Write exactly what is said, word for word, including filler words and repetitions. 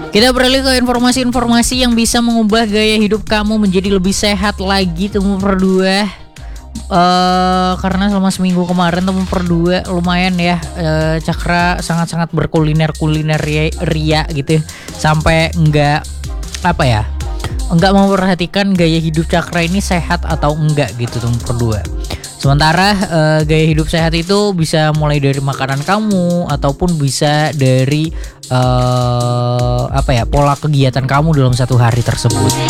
Kita beralih ke informasi-informasi yang bisa mengubah gaya hidup kamu menjadi lebih sehat lagi, teman berdua. Uh, karena selama seminggu kemarin teman berdua lumayan ya, uh, Cakra sangat-sangat berkuliner-kuliner ria, ria gitu, sampai enggak apa ya, enggak memperhatikan gaya hidup Cakra ini sehat atau enggak gitu teman berdua. Sementara uh, gaya hidup sehat itu bisa mulai dari makanan kamu ataupun bisa dari uh, apa ya, pola kegiatan kamu dalam satu hari tersebut.